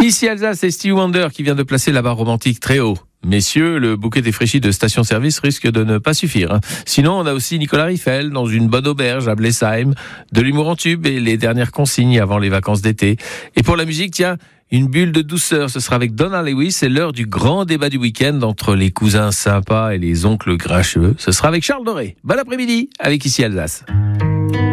Ici Alsace, c'est Stevie Wonder qui vient de placer la barre romantique très haut. Messieurs, le bouquet défraîchi de station-service risque de ne pas suffire. Sinon, on a aussi Nicolas Riffel dans une bonne auberge à Blesheim, de l'humour en tube et les dernières consignes avant les vacances d'été. Et pour la musique, tiens, une bulle de douceur, ce sera avec Donna Lewis. C'est l'heure du grand débat du week-end entre les cousins sympas et les oncles grincheux. Ce sera avec Charles Doré. Bon après-midi avec Ici Alsace.